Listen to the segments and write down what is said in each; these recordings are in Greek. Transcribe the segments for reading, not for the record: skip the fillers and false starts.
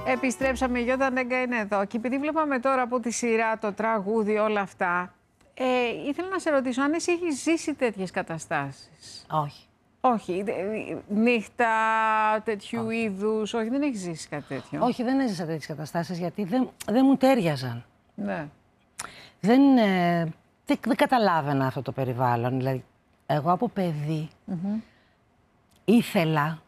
Επιστρέψαμε, η Γιώτα Νέγκα είναι εδώ. Και επειδή βλέπαμε τώρα από τη σειρά, το τραγούδι, όλα αυτά, ήθελα να σε ρωτήσω αν εσύ έχεις ζήσει τέτοιες καταστάσεις. Όχι. Όχι, νύχτα τέτοιου είδους, όχι, δεν έχεις ζήσει κάτι τέτοιο. Όχι, δεν έζησα τέτοιες καταστάσεις γιατί δεν μου τέριαζαν. Ναι. Δεν καταλάβαινα αυτό το περιβάλλον. Δηλαδή, εγώ από παιδί ήθελα...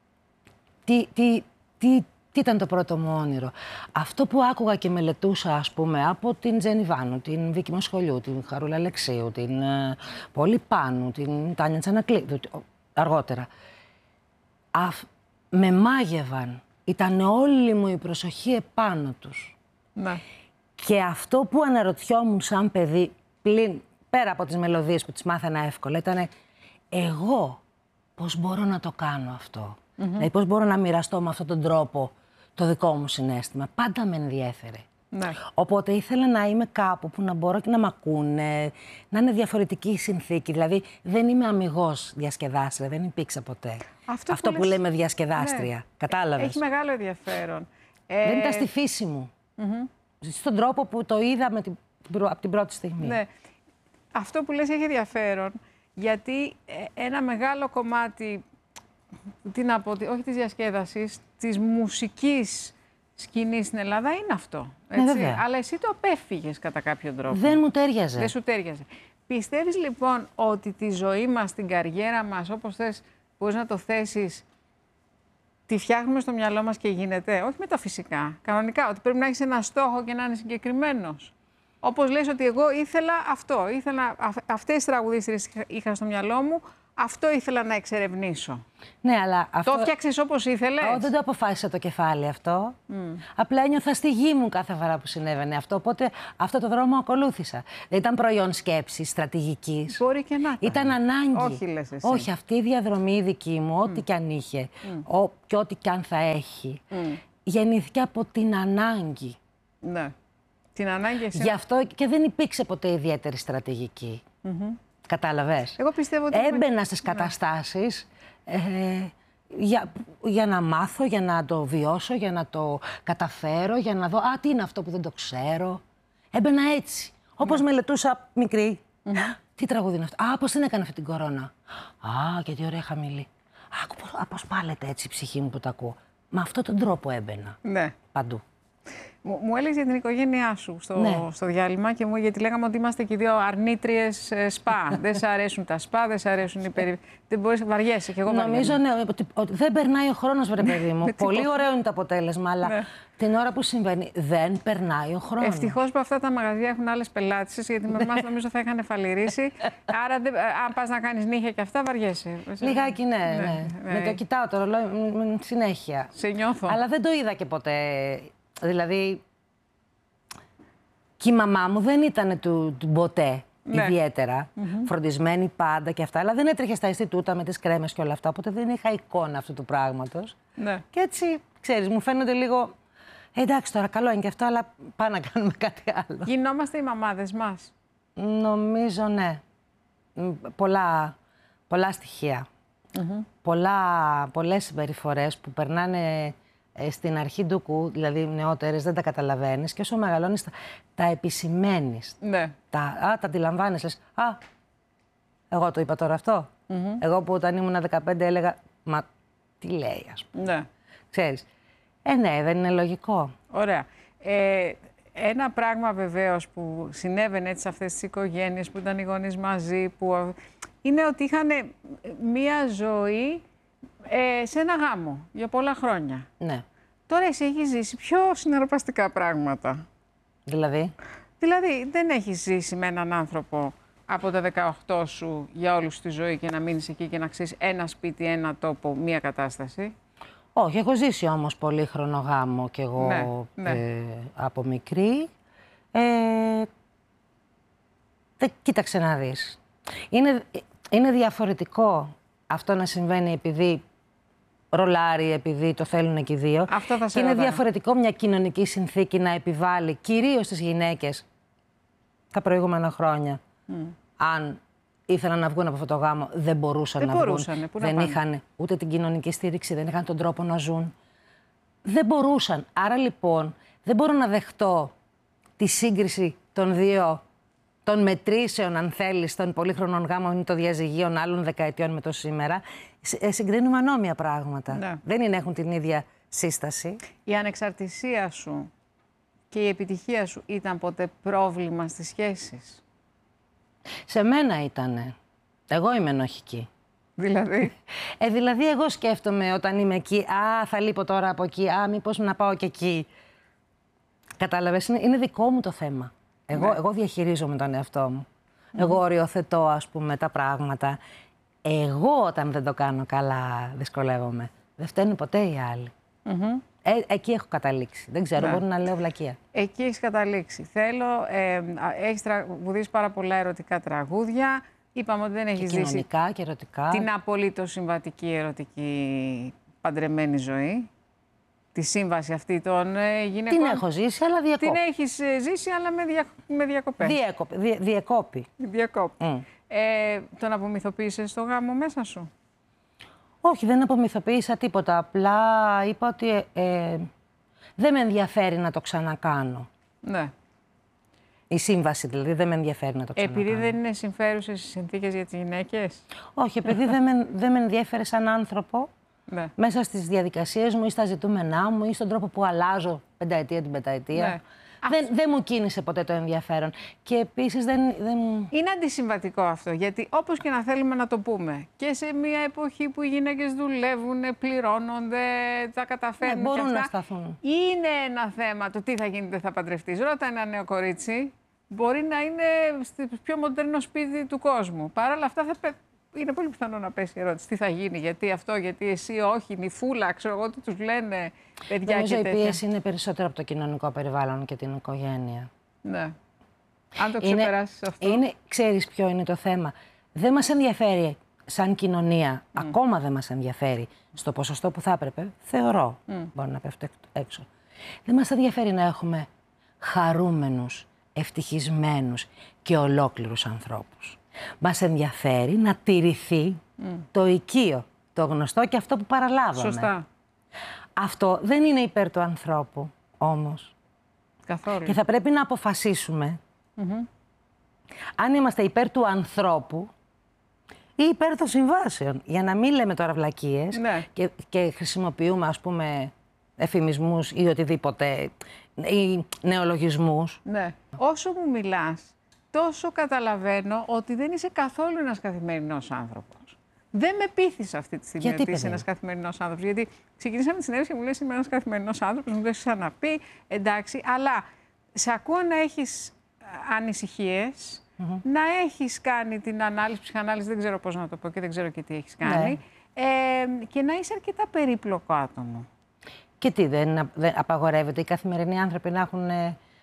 Τι ήταν το πρώτο μου όνειρο? Αυτό που άκουγα και μελετούσα, ας πούμε, από την Τζέννη Βάνου, την Βίκη Μοσχολιού, την Χαρούλα Αλεξίου, την Πόλη Πάνου, την Τάνια Τσανακλείδου, αργότερα. Με μάγευαν. Ήταν όλη μου η προσοχή επάνω τους. Ναι. Και αυτό που αναρωτιόμουν σαν παιδί, πέρα από τις μελωδίες που τις μάθαινα εύκολα, ήταν εγώ πώς μπορώ να το κάνω αυτό. Δηλαδή πώς μπορώ να μοιραστώ με αυτόν τον τρόπο το δικό μου συναίσθημα. Πάντα με ενδιέφερε. Ναι. Οπότε ήθελα να είμαι κάπου που να μπορώ και να μ' ακούνε, να είναι διαφορετική η συνθήκη. Δηλαδή δεν είμαι αμιγώς διασκεδάστρια, δεν υπήρξα ποτέ. Αυτό που λέμε διασκεδάστρια. Ναι. Κατάλαβες? Έχει μεγάλο ενδιαφέρον. Δεν ήταν στη φύση μου. Στον τρόπο που το είδα από την πρώτη στιγμή. Ναι. Αυτό που λες έχει ενδιαφέρον, γιατί ένα μεγάλο κομμάτι, τι να πω, όχι της διασκέδασης, της μουσικής σκηνής στην Ελλάδα είναι αυτό. Έτσι. Ναι, αλλά εσύ το απέφυγες κατά κάποιο τρόπο. Δεν μου τέριαζε. Δεν σου τέριαζε. Πιστεύεις λοιπόν ότι τη ζωή μας, την καριέρα μας, όπως θες, μπορείς να το θέσεις, τη φτιάχνουμε στο μυαλό μας και γίνεται? Όχι μεταφυσικά, κανονικά, ότι πρέπει να έχεις ένα στόχο και να είναι συγκεκριμένος. Όπως λες ότι εγώ ήθελα αυτό, αυτές τις τραγουδίστριες είχα στο μυαλό μου, αυτό ήθελα να εξερευνήσω. Ναι, αλλά αυτό... Το φτιάξες όπως ήθελες? Δεν το αποφάσισα το κεφάλι αυτό. Απλά ένιωθα στη γη μου κάθε φορά που συνέβαινε αυτό. Οπότε αυτό το δρόμο ακολούθησα. Δεν ήταν προϊόν σκέψης, στρατηγικής. Μπορεί και να ήταν ανάγκη. Όχι, λες εσύ. Όχι, αυτή η διαδρομή δική μου, ό,τι κι αν είχε, και ό,τι κι αν θα έχει, γεννήθηκε από την ανάγκη. Ναι. Την ανάγκη εσύ... Γι' αυτό και δεν υπήρξε ποτέ ιδιαίτερη στρατηγική. Κατάλαβες? Εγώ πιστεύω ότι... Έμπαινα στις καταστάσεις για να μάθω, για να το βιώσω, για να το καταφέρω, για να δω τι είναι αυτό που δεν το ξέρω. Έμπαινα έτσι. Όπως μελετούσα μικρή. Τι τραγούδι είναι αυτό? Πώς την έκανε αυτή την κορώνα? Και τι ωραία χαμηλή. Πώς πάλεται έτσι η ψυχή μου που το ακούω. Με αυτόν τον τρόπο έμπαινα. Ναι. Παντού. Μου έλεγες για την οικογένειά σου στο διάλειμμα και γιατί λέγαμε ότι είμαστε και δύο αρνήτριες σπα. Δεν σ' αρέσουν τα σπα, δεν σ' αρέσουν οι δεν μπορείς, βαριέσαι και εγώ νομίζω ότι δεν περνάει ο χρόνος, βρε παιδί μου. Πολύ ωραίο είναι το αποτέλεσμα, αλλά την ώρα που συμβαίνει δεν περνάει ο χρόνος. Ευτυχώς που αυτά τα μαγαζιά έχουν άλλες πελάτησες, γιατί με εμάς νομίζω θα είχαν φαλιρίσει. Άρα αν πας να κάνεις νύχια και αυτά, βαριέσαι. Λιγάκι, ναι. Με το κοιτάω το ρολόι συνέχεια. Σε νιώθω. Αλλά δεν το είδα και ποτέ. Δηλαδή, και η μαμά μου δεν ήταν του ποτέ ιδιαίτερα, φροντισμένη πάντα και αυτά, αλλά δεν έτρεχε στα Ινστιτούτα με τις κρέμες και όλα αυτά, οπότε δεν είχα εικόνα αυτού του πράγματος. Ναι. Και έτσι, ξέρεις, μου φαίνονται λίγο, εντάξει τώρα καλό είναι και αυτό, αλλά πάμε να κάνουμε κάτι άλλο. Γινόμαστε οι μαμάδες μας? Νομίζω ναι. Πολλά στοιχεία. Πολλές συμπεριφορές που περνάνε στην αρχή ντουκού, δηλαδή νεότερες, δεν τα καταλαβαίνεις και όσο μεγαλώνεις τα επισημαίνεις. Ναι. Τα αντιλαμβάνεις, λες, εγώ το είπα τώρα αυτό. Εγώ που όταν ήμουν 15 έλεγα, μα τι λέει, ας πούμε. Ναι. Ξέρεις. Ναι, δεν είναι λογικό. Ωραία. Ένα πράγμα βεβαίως που συνέβαινε έτσι σε αυτές τις οικογένειες που ήταν οι γονείς μαζί, είναι ότι είχαν μία ζωή σε ένα γάμο για πολλά χρόνια. Ναι. Τώρα εσύ έχεις ζήσει πιο συναρπαστικά πράγματα. Δηλαδή δεν έχεις ζήσει με έναν άνθρωπο από τα 18 σου για όλη σου τη ζωή και να μείνεις εκεί και να ξέρεις ένα σπίτι, ένα τόπο, μία κατάσταση. Όχι, έχω ζήσει όμως πολύχρονο γάμο κι εγώ από μικρή. Κοίταξε να δεις. Είναι διαφορετικό αυτό να συμβαίνει επειδή ρολάρει, επειδή το θέλουν και οι δύο. Αυτό θα σε είναι διαφορετικό μια κοινωνική συνθήκη να επιβάλλει κυρίως στις γυναίκες τα προηγούμενα χρόνια. Αν ήθελαν να βγουν από αυτό το γάμο, δεν μπορούσαν να βγουν. Δεν είχαν ούτε την κοινωνική στήριξη, δεν είχαν τον τρόπο να ζουν. δεν μπορούσαν. Άρα λοιπόν δεν μπορώ να δεχτώ τη σύγκριση των δύο, των μετρήσεων, αν θέλεις, των πολύχρονων γάμων ή των διαζυγίων άλλων δεκαετιών με το σήμερα. Συγκρίνουμε ανώμια πράγματα. Ναι. Δεν έχουν την ίδια σύσταση. Η ανεξαρτησία σου και η επιτυχία σου ήταν ποτέ πρόβλημα στις σχέσεις? Σε μένα ήτανε. Εγώ είμαι ενοχική. Δηλαδή? Δηλαδή εγώ σκέφτομαι όταν είμαι εκεί, θα λείπω τώρα από εκεί, μήπως να πάω και εκεί. Κατάλαβες, είναι δικό μου το θέμα. Εγώ διαχειρίζομαι τον εαυτό μου. Εγώ οριοθετώ, ας πούμε, τα πράγματα. Εγώ όταν δεν το κάνω καλά δυσκολεύομαι. Δεν φταίνουν ποτέ οι άλλοι. Εκεί έχω καταλήξει. Δεν ξέρω, μπορεί να λέω βλακεία. Εκεί έχεις καταλήξει. Έχεις τραγουδήσει πάρα πολλά ερωτικά τραγούδια. Είπαμε ότι δεν έχεις ζήσει κοινωνικά και ερωτικά. Την απολύτως συμβατική ερωτική παντρεμένη ζωή. Τη σύμβαση αυτή των γυναικών. Την έχω ζήσει, αλλά διακόπη. Την έχεις ζήσει, αλλά με διακοπές. Διεκόπη. Τον απομυθοποίησες στο γάμο μέσα σου? Όχι, δεν απομυθοποίησα τίποτα. Απλά είπα ότι δεν με ενδιαφέρει να το ξανακάνω. Ναι. Η σύμβαση δηλαδή δεν με ενδιαφέρει να το ξανακάνω. Επειδή δεν είναι συμφέρουσες οι συνθήκες για τις γυναίκες? Όχι, επειδή δεν με ενδιαφέρει σαν άνθρωπο. Ναι. Μέσα στις διαδικασίες μου ή στα ζητούμενά μου ή στον τρόπο που αλλάζω πενταετία την πενταετία. Ναι. Δεν μου κίνησε ποτέ το ενδιαφέρον. Και επίσης δεν... Είναι αντισυμβατικό αυτό, γιατί όπως και να θέλουμε να το πούμε, και σε μια εποχή που οι γυναίκες δουλεύουν, πληρώνονται, τα καταφέρνουν, ναι, μπορούν και αυτά, να σταθούν. Είναι ένα θέμα το τι θα γίνει, δεν θα παντρευτείς. Ρώτα ένα νέο κορίτσι, μπορεί να είναι στο πιο μοντέρνο σπίτι του κόσμου. Παρ' όλα αυτά είναι πολύ πιθανό να πέσει η ερώτηση τι θα γίνει, γιατί αυτό, γιατί εσύ όχι, νυφούλα, ξέρω εγώ τι τους λένε παιδιά. Νομίζω και η τέτοια. πίεση είναι περισσότερο από το κοινωνικό περιβάλλον και την οικογένεια. Ναι. Αν το ξεπεράσεις αυτό. Ξέρεις ποιο είναι το θέμα. Δεν μας ενδιαφέρει σαν κοινωνία, ακόμα δεν μας ενδιαφέρει στο ποσοστό που θα έπρεπε, θεωρώ, μπορεί να πέφτει έξω. Δεν μας ενδιαφέρει να έχουμε χαρούμενους, ευτυχισμένους και ολόκληρους ανθρώπους. Μας ενδιαφέρει να τηρηθεί το οικείο, το γνωστό και αυτό που παραλάβαμε. Σωστά. Αυτό δεν είναι υπέρ του ανθρώπου, όμως. Καθόλου. Και θα πρέπει να αποφασίσουμε αν είμαστε υπέρ του ανθρώπου ή υπέρ των συμβάσεων. Για να μην λέμε τώρα βλακίες και χρησιμοποιούμε, ας πούμε, εφημισμούς ή οτιδήποτε, ή νεολογισμούς. Ναι. Όσο μου μιλάς, τόσο καταλαβαίνω ότι δεν είσαι καθόλου ένας καθημερινός άνθρωπος. Δεν με πείθεις αυτή τη στιγμή ότι είσαι ένας καθημερινός άνθρωπος. Γιατί ξεκινήσαμε τη συνέντευξη και μου λες είμαι ένας καθημερινός άνθρωπος, μου το έχεις ξαναπεί, εντάξει, αλλά σε ακούω να έχεις ανησυχίες, να έχεις κάνει την ανάλυση, ψυχανάλυση, δεν ξέρω πώς να το πω και δεν ξέρω και τι έχεις κάνει, και να είσαι αρκετά περίπλοκο άτομο. Και τι, δεν απαγορεύεται οι καθημερινοί άνθρωποι να έχουν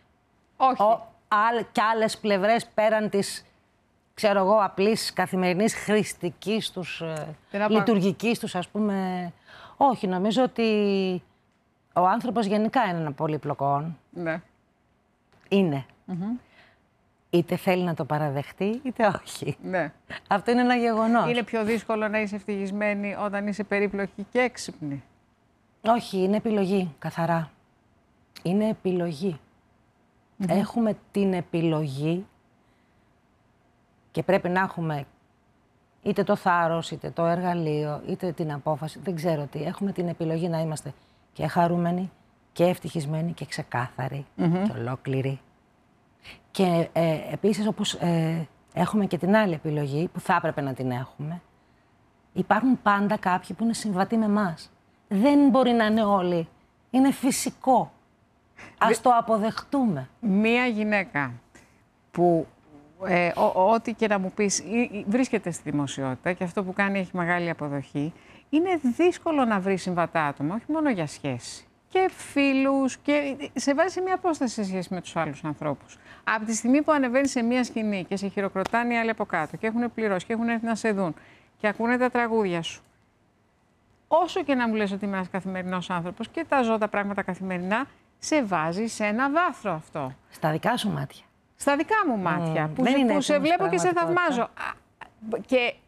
και άλλες πλευρές πέραν της, ξέρω εγώ, απλής καθημερινής χρηστικής τους, λειτουργικής τους, ας πούμε. Όχι, νομίζω ότι ο άνθρωπος γενικά είναι ένα πολύπλοκο. Ναι. Είναι. Είτε θέλει να το παραδεχτεί, είτε όχι. Ναι. Αυτό είναι ένα γεγονός. Είναι πιο δύσκολο να είσαι ευτυχισμένη όταν είσαι περίπλοκη και έξυπνη? Όχι, είναι επιλογή, καθαρά. Είναι επιλογή. Έχουμε την επιλογή και πρέπει να έχουμε είτε το θάρρος, είτε το εργαλείο, είτε την απόφαση, δεν ξέρω τι. Έχουμε την επιλογή να είμαστε και χαρούμενοι και ευτυχισμένοι και ξεκάθαροι και ολόκληροι. Και επίσης, όπως έχουμε και την άλλη επιλογή, που θα έπρεπε να την έχουμε, υπάρχουν πάντα κάποιοι που είναι συμβατοί με εμάς. Δεν μπορεί να είναι όλοι. Είναι φυσικό. Ας το αποδεχτούμε. Μία γυναίκα που ό,τι και να μου πεις βρίσκεται στη δημοσιότητα και αυτό που κάνει έχει μεγάλη αποδοχή, είναι δύσκολο να βρει συμβατά άτομα, όχι μόνο για σχέση. Και φίλους και σε βάζει σε μια απόσταση σε σχέση με τους άλλους ανθρώπους. Από τη στιγμή που ανεβαίνεις σε μια σκηνή και σε χειροκροτάνε οι άλλοι από κάτω και έχουν πληρώσει και έχουν έρθει να σε δουν και ακούνε τα τραγούδια σου, όσο και να μου λες ότι είμαι ένας καθημερινός άνθρωπος και τα ζω τα πράγματα καθημερινά, σε βάζει σε ένα βάθρο αυτό. Στα δικά σου μάτια. Στα δικά μου μάτια, που σε βλέπω και σε θαυμάζω. Και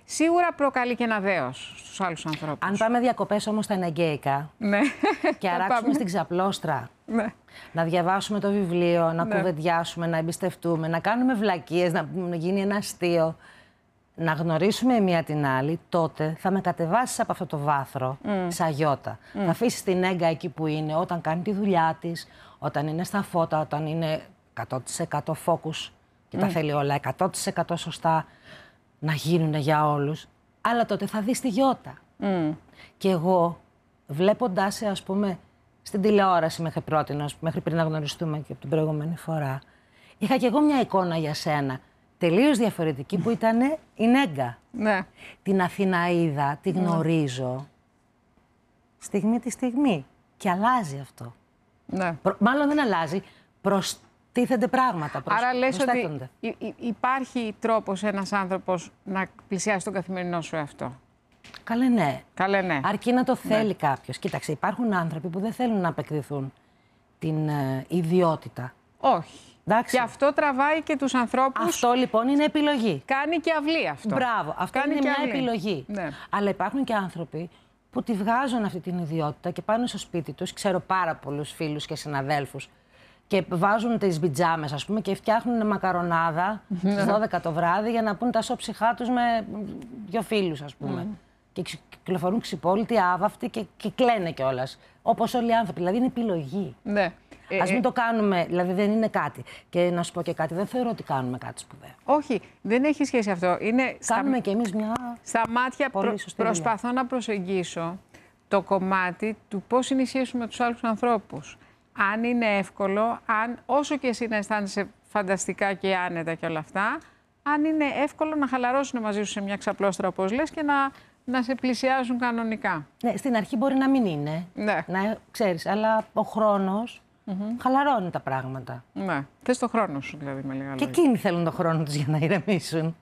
σίγουρα προκαλεί και ένα δέος στους άλλους ανθρώπους. Αν πάμε διακοπές όμως στα εναγκαίικα Ναι. και αράξουμε στην ξαπλώστρα, ναι. να διαβάσουμε το βιβλίο, να κουβεντιάσουμε, να εμπιστευτούμε, να κάνουμε βλακίες, να γίνει ένα αστείο, να γνωρίσουμε η μία την άλλη, τότε θα με κατεβάσεις από αυτό το βάθρο σαν γιώτα. Θα αφήσεις την έγκα εκεί που είναι, όταν κάνει τη δουλειά της, όταν είναι στα φώτα, όταν είναι 100% focus και τα θέλει όλα 100% σωστά να γίνουν για όλους. Αλλά τότε θα δεις τη γιώτα. Και εγώ, βλέποντάς σε, ας πούμε, στην τηλεόραση μέχρι πριν να γνωριστούμε και από την προηγούμενη φορά, είχα κι εγώ μια εικόνα για σένα, τελείως διαφορετική, που ήταν η Νέγκα. Ναι. Την Αθηναίδα, τη γνωρίζω, στιγμή τη στιγμή. Και αλλάζει αυτό. Ναι. Μάλλον δεν αλλάζει, προστίθενται πράγματα, Άρα λες προσθέτονται. ότι υπάρχει τρόπος ένας άνθρωπος να πλησιάσει τον καθημερινό σου εαυτό. Καλέ ναι. Καλέ ναι. Αρκεί να το θέλει κάποιος. Κοίταξε, υπάρχουν άνθρωποι που δεν θέλουν να απεκδηθούν την ιδιότητα. Όχι. Εντάξει. Και αυτό τραβάει και τους ανθρώπους. Αυτό λοιπόν είναι επιλογή. Κάνει και αυλή αυτό. Μπράβο. Αυτό Κάνει είναι και μια αυλή. επιλογή. Ναι. Αλλά υπάρχουν και άνθρωποι που τη βγάζουν αυτή την ιδιότητα και πάνε στο σπίτι τους. Ξέρω πάρα πολλούς φίλους και συναδέλφους. Και βάζουν τις πιτζάμες, ας πούμε, και φτιάχνουν μακαρονάδα στις 12 το βράδυ για να πούν τα σώψιχά τους με 2 φίλους, ας πούμε. Και κυκλοφορούν ξυπόλυτοι, άβαυτοι και κλαίνε κιόλας. Όπως όλοι οι άνθρωποι. Δηλαδή είναι επιλογή. Ναι. Ας μην το κάνουμε, δηλαδή δεν είναι κάτι. Και να σου πω και κάτι, δεν θεωρώ ότι κάνουμε κάτι σπουδαίο. Όχι, δεν έχει σχέση αυτό. Είναι Κάνουμε κι εμείς μια. στα μάτια προσπαθώ να προσεγγίσω το κομμάτι του πώς είναι η σχέση σου με τους άλλους ανθρώπους. Αν είναι εύκολο, όσο και εσύ να αισθάνεσαι φανταστικά και άνετα και όλα αυτά, αν είναι εύκολο να χαλαρώσουν μαζί σου σε μια ξαπλώστρα, όπως λες, και να σε πλησιάζουν κανονικά. Ναι, στην αρχή μπορεί να μην είναι. Ναι. Να ξέρεις, αλλά ο χρόνος χαλαρώνει τα πράγματα. Ναι. Θες το χρόνο σου, δηλαδή, με λίγα Και λόγια. εκείνοι θέλουν τον χρόνο τους για να ηρεμήσουν.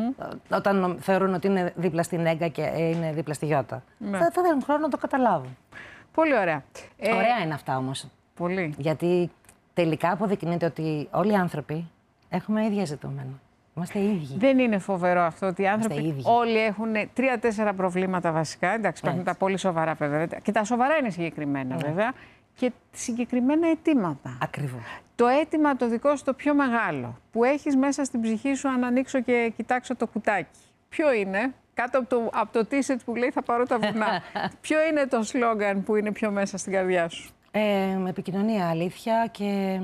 Όταν θεωρούν ότι είναι δίπλα στην έγκα και είναι δίπλα στη γιώτα. Ναι. Θα θέλουν χρόνο να το καταλάβουν. Πολύ ωραία. Ωραία είναι αυτά όμως. Πολύ. Γιατί τελικά αποδεικνύεται ότι όλοι οι άνθρωποι έχουμε ίδια ζητούμενα. Είμαστε ίδιοι. Δεν είναι φοβερό αυτό ότι οι άνθρωποι ίδιοι. όλοι έχουν 3-4 προβλήματα βασικά. Εντάξει, υπάρχουν τα πολύ σοβαρά βέβαια. Και τα σοβαρά είναι συγκεκριμένα βέβαια. Και συγκεκριμένα αιτήματα. Ακριβώς. Το αίτημα το δικό σου το πιο μεγάλο που έχεις μέσα στην ψυχή σου, αν ανοίξω και κοιτάξω το κουτάκι. Ποιο είναι? Κάτω από το t-shirt που λέει θα πάρω τα βουνά. Ποιο είναι το σλόγγαν που είναι πιο μέσα στην καρδιά σου? Με επικοινωνία, αλήθεια και...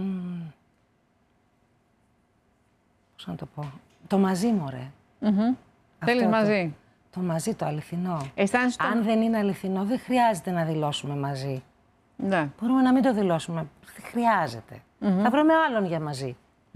Πώς να το πω... Το μαζί, μωρέ. Θέλεις μαζί. Το μαζί, το αληθινό. Αν δεν είναι αληθινό, δεν χρειάζεται να δηλώσουμε μαζί. Ναι. Μπορούμε να μην το δηλώσουμε. Δεν χρειάζεται. Θα βρούμε άλλον για μαζί.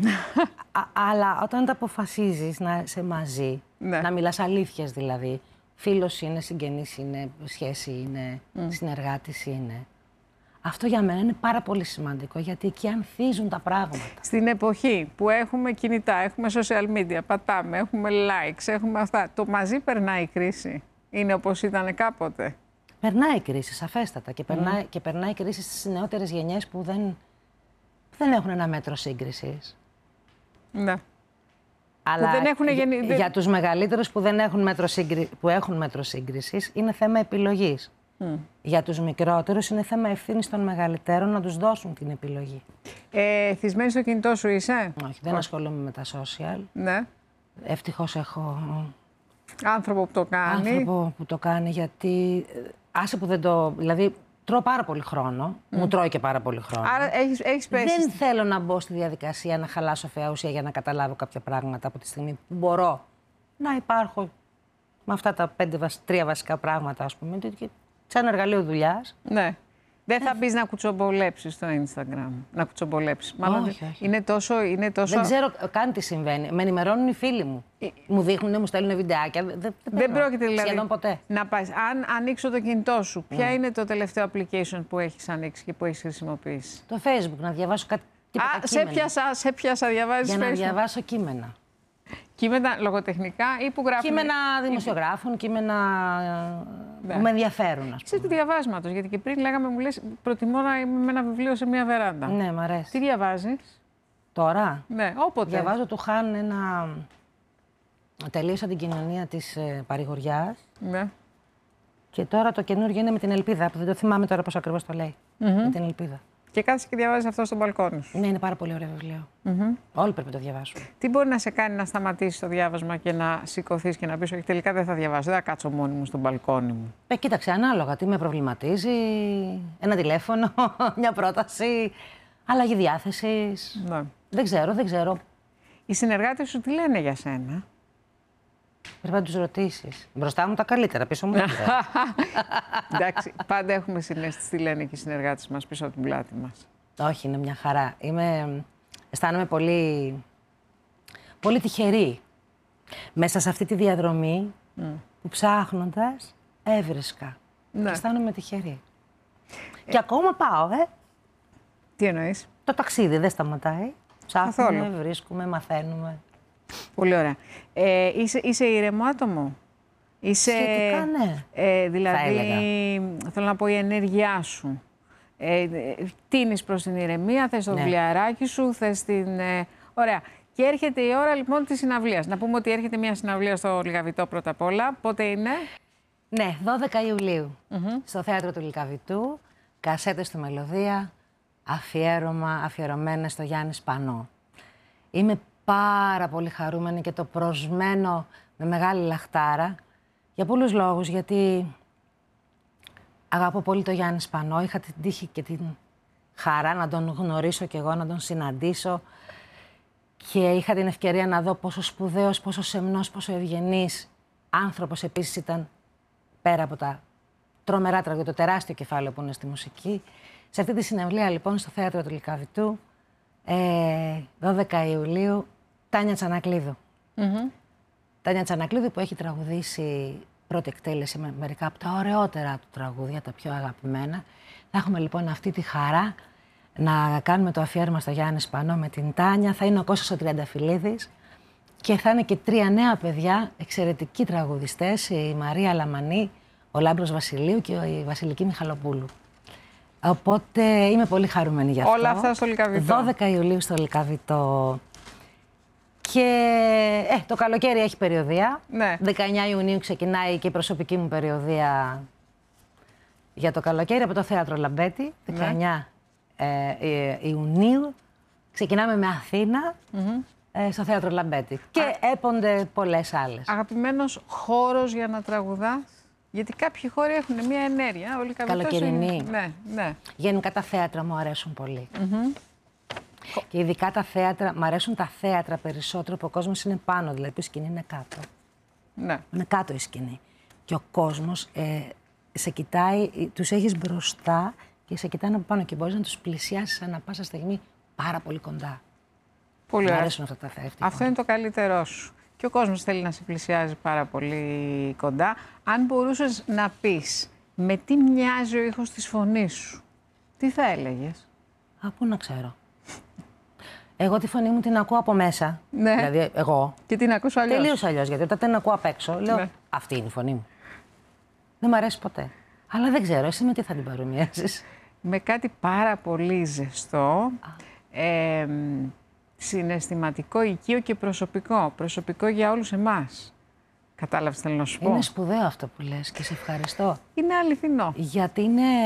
Αλλά όταν το αποφασίζεις να είσαι μαζί, να μιλάς αλήθειες δηλαδή, φίλος είναι, συγγενής είναι, σχέση είναι, συνεργάτης είναι. Αυτό για μένα είναι πάρα πολύ σημαντικό, γιατί εκεί ανθίζουν τα πράγματα. Στην εποχή που έχουμε κινητά, έχουμε social media, πατάμε, έχουμε likes, έχουμε αυτά, το μαζί περνάει η κρίση? Είναι όπως ήταν κάποτε? Περνάει η κρίση, σαφέστατα. Και περνάει η κρίση στις νεότερες γενιές που δεν έχουν ένα μέτρο σύγκρισης. Ναι. Αλλά για τους μεγαλύτερους που έχουν μέτρο σύγκρισης, είναι θέμα επιλογής. Για τους μικρότερους είναι θέμα ευθύνης των μεγαλύτερων να τους δώσουν την επιλογή. Θυσμένη στο κινητό σου είσαι? Όχι, δεν ασχολούμαι με τα social. Ναι. Ευτυχώς έχω άνθρωπο που το κάνει. Άνθρωπο που το κάνει, γιατί άσε που δεν το... Δηλαδή, τρώω πάρα πολύ χρόνο. Μου τρώει και πάρα πολύ χρόνο. Άρα έχεις πέσει. Δεν θέλω να μπω στη διαδικασία να χαλάσω φαιά ουσία για να καταλάβω κάποια πράγματα από τη στιγμή που μπορώ να υπάρχω με αυτά τα 3 βασικά πράγματα, ας πούμε, σαν εργαλείο δουλειάς. Ναι. Δεν θα μπεις να κουτσομπολέψεις στο Instagram. Να κουτσομπολέψεις. Μάλλον όχι. Είναι τόσο... Δεν ξέρω καν τι συμβαίνει. Με ενημερώνουν οι φίλοι μου. Μου δείχνουν, μου στέλνουν βιντεάκια. Δεν πρόκειται δηλαδή σχεδόν ποτέ. Να πας. Αν ανοίξω το κινητό σου, ποια είναι το τελευταίο application που έχεις ανοίξει και που έχεις χρησιμοποιήσει? Το Facebook, να διαβάσω κάτι. Σε πιάσα, διαβάζεις για Facebook? να διαβάσω κείμενα. Κείμενα λογοτεχνικά ή που γράφουν? Κείμενα δημοσιογράφων, κείμενα που με ενδιαφέρουν, ας πούμε. Ξέρεις του διαβάσματος, γιατί και πριν λέγαμε, μου λες, προτιμώ να είμαι με ένα βιβλίο σε μια βεράντα. Ναι, μ' αρέσει. Τι διαβάζεις? Τώρα? Ναι, όποτε. Διαβάζω του Χάν ένα Τελείωσα την κοινωνία της παρηγοριάς. Ναι. Και τώρα το καινούργιο είναι με την ελπίδα, που δεν το θυμάμαι τώρα πώς ακριβώς το λέει. Με την ελπίδα. Και κάθεσαι και διαβάζεις αυτό στο μπαλκόνι σου. Ναι, είναι πάρα πολύ ωραίο βιβλίο. Όλοι πρέπει να το διαβάσουν. Τι μπορεί να σε κάνει να σταματήσεις το διάβασμα και να σηκωθείς και να πεις: όχι, τελικά δεν θα διαβάσω, δεν θα κάτσω μόνη μου στο μπαλκόνι μου? Κοίταξε, ανάλογα τι με προβληματίζει. Ένα τηλέφωνο, μια πρόταση, αλλαγή διάθεσης. Ναι. Δεν ξέρω. Οι συνεργάτες σου τι λένε για σένα? Πρέπει να τους ρωτήσεις. Μπροστά μου τα καλύτερα, πίσω μου τα καλύτερα. Εντάξει, πάντα έχουμε συναίσθηση τι λένε και οι συνεργάτες μας πίσω από την πλάτη μας. Όχι, είναι μια χαρά. Αισθάνομαι πολύ, πολύ τυχερή μέσα σε αυτή τη διαδρομή που ψάχνοντας έβρισκα. Ναι. Αισθάνομαι τυχερή. Και ακόμα πάω, Τι εννοείς? Το ταξίδι δεν σταματάει. Ψάχνουμε, Καθόλου. βρίσκουμε, μαθαίνουμε. Πολύ ωραία. Είσαι ήρεμο άτομο? Σχετικά, ναι. Δηλαδή, θα θέλω να πω, η ενέργειά σου. Τίνεις προς την ηρεμία, θες το βιβλιαράκι σου, θες την... Ωραία. Και έρχεται η ώρα λοιπόν της συναυλίας. Να πούμε ότι έρχεται μια συναυλία στο Λυκαβητό πρώτα απ' όλα. Πότε είναι? Ναι, 12 Ιουλίου. Στο Θέατρο του Λυκαβητού. Κασέτες του Μελωδία. Αφιερωμένες στο Γιάννη Σπανό. Είμαι πάρα πολύ χαρούμενη και το προσμένω με μεγάλη λαχτάρα. Για πολλούς λόγους, γιατί αγαπώ πολύ το Γιάννη Σπανό. Είχα την τύχη και την χαρά να τον γνωρίσω και εγώ, να τον συναντήσω. Και είχα την ευκαιρία να δω πόσο σπουδαίος, πόσο σεμνός, πόσο ευγενής άνθρωπος επίσης ήταν, πέρα από τα τρομερά τραγούδια, το τεράστιο κεφάλαιο που είναι στη μουσική. Σε αυτή τη συναυλία λοιπόν στο Θέατρο του Λυκαβητού, 12 Ιουλίου, Τάνια Τσανακλείδου. Τάνια Τσανακλείδου που έχει τραγουδήσει πρώτη εκτέλεση με μερικά από τα ωραιότερα του τραγούδια, τα πιο αγαπημένα. Θα έχουμε λοιπόν αυτή τη χαρά να κάνουμε το αφιέρωμα στο Γιάννη Σπανό με την Τάνια. Θα είναι ο Κώστας ο Τριανταφυλλίδης και θα είναι και 3 νέα παιδιά, εξαιρετικοί τραγουδιστές, η Μαρία Λαμανή, ο Λάμπρος Βασιλείου και η Βασιλική Μιχαλοπούλου. Οπότε είμαι πολύ χαρούμενη γι' αυτό. Όλα αυτά στο Λυκαβητό. 12 Ιουλίου στο Λυκαβητό. Και το καλοκαίρι έχει περιοδεία. Ναι. 19 Ιουνίου ξεκινάει και η προσωπική μου περιοδεία για το καλοκαίρι από το Θέατρο Λαμπέτη. 19 Ιουνίου ξεκινάμε με Αθήνα στο Θέατρο Λαμπέτη. Και έπονται πολλές άλλες. Αγαπημένος χώρος για να τραγουδάς? Γιατί κάποιοι χώροι έχουν μια ενέργεια. Όλοι Καλοκαιρινή. Ναι. Γενικά τα θέατρα μου αρέσουν πολύ. Και ειδικά τα θέατρα, μου αρέσουν τα θέατρα περισσότερο που ο κόσμος είναι πάνω, δηλαδή η σκηνή είναι κάτω. Ναι. Είναι κάτω η σκηνή. Και ο κόσμος σε κοιτάει, τους έχεις μπροστά και σε κοιτάνε από πάνω και μπορείς να τους πλησιάσεις ανά πάσα στιγμή πάρα πολύ κοντά. Πολύ Μου ωραία. αρέσουν αυτά τα θέατρα. Αυτό είναι το καλύτερό σου. Και ο κόσμος θέλει να σε πλησιάζει πάρα πολύ κοντά. Αν μπορούσες να πεις με τι μοιάζει ο ήχος της φωνής σου, τι θα έλεγες? Πού να ξέρω. Εγώ τη φωνή μου την ακούω από μέσα. Ναι. Δηλαδή, εγώ. Και την ακούς αλλιώς? Τελείως αλλιώς. Γιατί όταν την ακούω απ' έξω, λέω Ναι. αυτή είναι η φωνή μου. Δεν μου αρέσει ποτέ. Αλλά δεν ξέρω, εσύ με τι θα την παρομοιάσεις? Με κάτι πάρα πολύ ζεστό, συναισθηματικό, οικείο και προσωπικό. Προσωπικό για όλους εμάς. Κατάλαβες τι θέλω να σου πω? Είναι σπουδαίο αυτό που λες και σε ευχαριστώ. Είναι αληθινό. Γιατί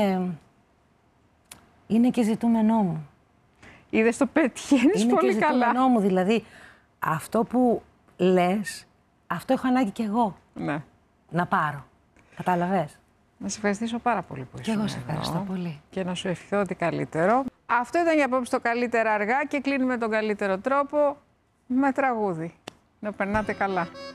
είναι και ζητούμενό μου. Είδες, το πετυχαίνεις Είναι πολύ και καλά. ζητούμενό μου, δηλαδή αυτό που λες, αυτό έχω ανάγκη κι εγώ Ναι. να πάρω. Κατάλαβες? Να σε ευχαριστήσω πάρα πολύ που ήσουν Και εγώ σε εδώ ευχαριστώ πολύ. και να σου ευχηθώ ότι καλύτερο. Αυτό ήταν για απόψε το καλύτερα αργά και κλείνουμε τον καλύτερο τρόπο με τραγούδι. Να περνάτε καλά.